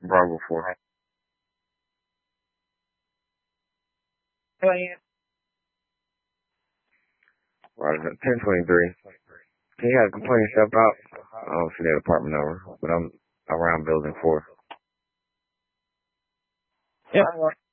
Bravo 4. Roger, 1023. Can you have a complaint step out? I don't see that apartment number, but I'm around building 4. Yeah.